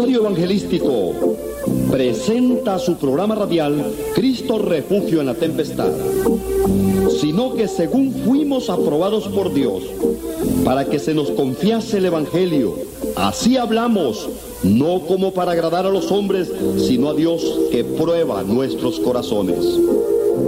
Radio Evangelístico presenta su programa radial Cristo Refugio en la Tempestad, sino que según fuimos aprobados por Dios para que se nos confiase el Evangelio, así hablamos, no como para agradar a los hombres, sino a Dios que prueba nuestros corazones.